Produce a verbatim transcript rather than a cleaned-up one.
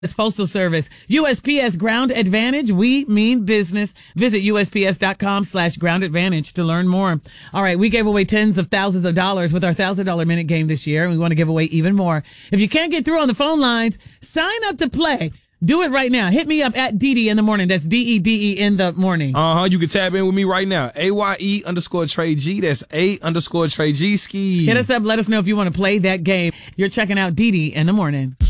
It's Postal Service. U S P S Ground Advantage. We mean business. Visit U S P S dot com slash ground advantage to learn more. All right. We gave away tens of thousands of dollars with our one thousand dollars minute game this year, and we want to give away even more. If you can't get through on the phone lines, sign up to play. Do it right now. Hit me up at D D in the morning. That's D E D E in the morning. Uh-huh. You can tap in with me right now. A Y E underscore Trey G. That's A underscore Trey G. Ski. Hit us up. Let us know if you want to play that game. You're checking out D D in the morning.